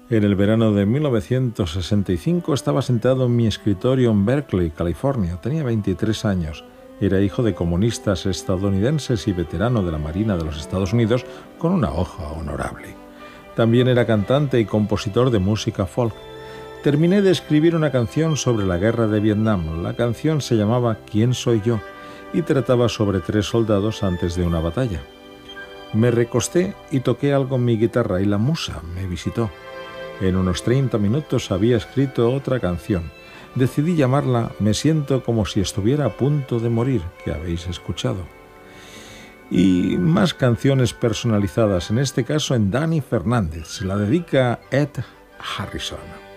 En el verano de 1965 estaba sentado en mi escritorio en Berkeley, California. Tenía 23 años. Era hijo de comunistas estadounidenses y veterano de la Marina de los Estados Unidos con una hoja honorable. También era cantante y compositor de música folk. Terminé de escribir una canción sobre la guerra de Vietnam. La canción se llamaba ¿Quién soy yo? Y trataba sobre 3 soldados antes de una batalla. Me recosté y toqué algo en mi guitarra y la musa me visitó. En unos 30 minutos había escrito otra canción. Decidí llamarla Me siento como si estuviera a punto de morir, que habéis escuchado. Y más canciones personalizadas, en este caso en Dani Fernández. Se la dedica Ed Harrison.